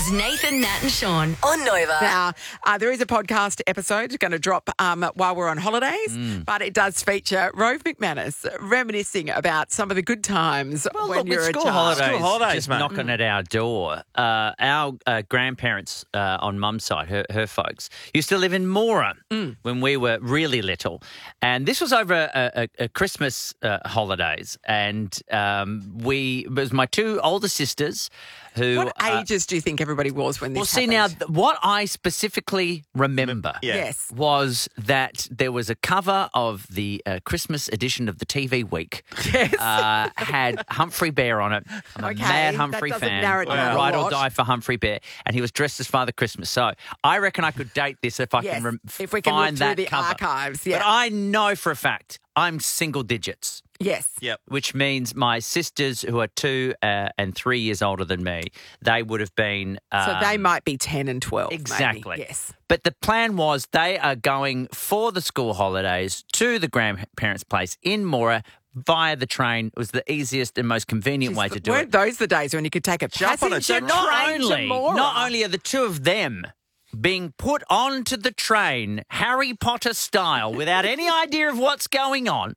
is Nathan, Nat and Sean on Nova. Now, there is a podcast episode going to drop while we're on holidays, but it does feature Rove McManus reminiscing about some of the good times when you're a school child. holidays, just mate. knocking at our door. Our grandparents on mum's side, her folks, used to live in Mora when we were really little. And this was over a Christmas holidays. And it was my two older sisters who... What ages do you think everybody was when this happened? Well, see, now, what I specifically remember Yes. was that there was a cover of the Christmas edition of the TV Week. Yes. Had Humphrey Bear on it. I'm a Okay, mad that Humphrey doesn't fan. narrow it down I a ride or lot. die for Humphrey Bear. And he was dressed as Father Christmas. So I reckon I could date this if I Yes, can if we can look find through that the cover. archives, yeah. But I know for a fact I'm single digits. Yes. Yep. Which means my sisters, who are 2 and 3 years older than me, they would have been... So they might be 10 and 12, Exactly. maybe. Yes. But the plan was they are going for the school holidays to the grandparents' place in Mora via the train. It was the easiest and most convenient way to do Weren't it. those the days when you could take a Jump on a passenger train. train to Mora? Not only are the two of them being put onto the train, Harry Potter style, without any idea of what's going on,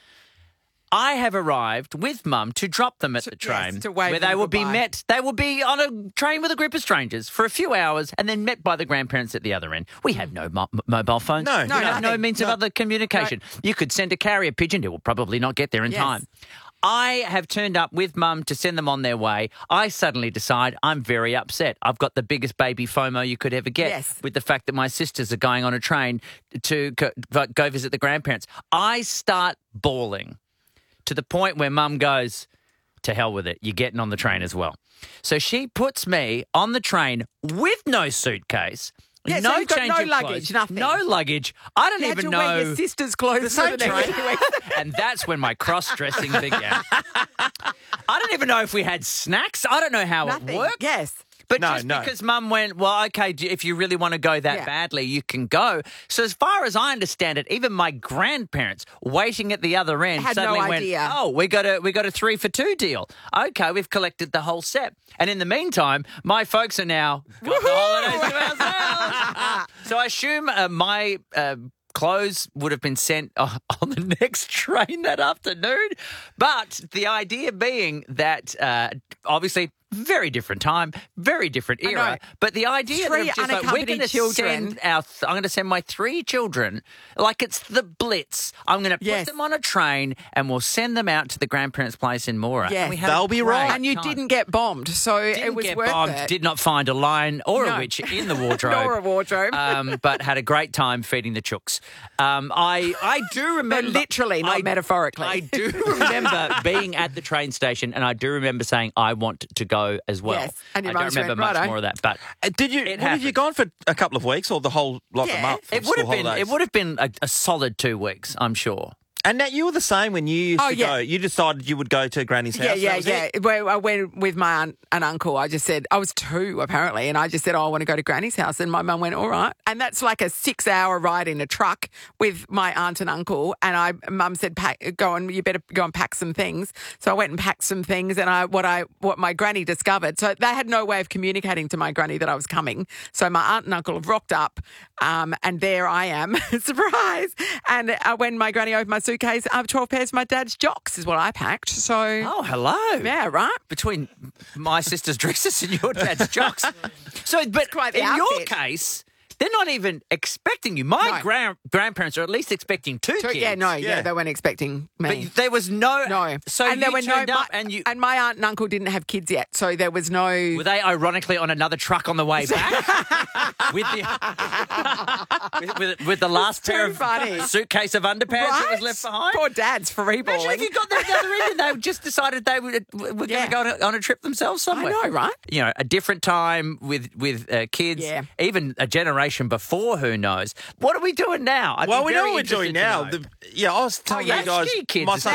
I have arrived with Mum to drop them at the train, to wave where them they will be goodbye. met. They will be on a train with a group of strangers for a few hours, and then met by the grandparents at the other end. We have no mobile phones. No, we have no nothing. means of other communication. You could send a carrier pigeon; it will probably not get there in Yes. time. I have turned up with Mum to send them on their way. I suddenly decide I'm very upset. I've got the biggest baby FOMO you could ever get Yes. with the fact that my sisters are going on a train to go visit the grandparents. I start bawling to the point where Mum goes, to hell with it, you're getting on the train as well. So she puts me on the train with no suitcase, Yeah, so no you've got change no of luggage, clothes, nothing. no luggage. I don't You had even to know. wear your sister's clothes same for the next train. few weeks. And that's when my cross-dressing began. I don't even know if we had snacks. I don't know how Nothing. it worked. Yes. But No, just no. because Mum went, well, okay, if you really want to go that Yeah. badly, you can go. So as far as I understand it, even my grandparents waiting at the other end Had no suddenly went, idea. oh, we got a 3-for-2 deal. Okay, we've collected the whole set. And in the meantime, my folks are now got the holidays to ourselves. So I assume my clothes would have been sent on the next train that afternoon. But the idea being that obviously very different time, very different know. era. But the idea Three that just we're unaccompanied going to children. send I'm going to send my 3 children like it's the Blitz. I'm going to put Yes. them on a train and we'll send them out to the grandparents' place in Mora. Yes. And we had a They'll be great right. And you time. didn't get bombed, so it Didn't was get worth bombed, it. did not find a lion or No. a witch in the wardrobe. Nor a wardrobe. But had a great time feeding the chooks. I do remember... literally, not metaphorically. I do remember being at the train station, and I do remember saying, I want to go as well. Yes, and your I don't mums remember went, much "Righto." more of that, but... Did you? It Have you happened. gone for a couple of weeks or the whole a Yeah, month? It would have been a solid 2 weeks, I'm sure. And Nat, you were the same when you used to yeah. go. You decided you would go to Granny's house. Yeah, That was yeah. it? Well, I went with my aunt and uncle. I just said, I was 2 apparently, and I just said, I want to go to Granny's house. And my mum went, all right. And that's like a 6-hour ride in a truck with my aunt and uncle. And Mum said, you better go and pack some things. So I went and packed some things, and what my granny discovered. So they had no way of communicating to my granny that I was coming. So my aunt and uncle have rocked up, and there I am, surprise. And when my granny opened my suitcase, 12 pairs of my dad's jocks is what I packed. So Oh, hello. yeah, right. Between my sister's dresses and your dad's jocks. So, but quite the in your outfit. case, they're not even expecting you. My No. grandparents are at least expecting 2 So, kids. yeah, they weren't expecting me. But there was no... No. So and there you were turned no, up and you... and my aunt and uncle didn't have kids yet, so there was no. Were they ironically on another truck on the way back? with the last It's pair too of funny. suitcase of underpants that was Right? left behind? Poor dad's free Imagine balling. if you got there at the other end and they just decided they were going Yeah. to go on a trip themselves somewhere. I know, right? You know, a different time with kids, Yeah. even a generation before, who knows. What are we doing now? I'd Well, be we know very what we're doing interested to now. know. I was telling yeah, you guys, ski kids my is son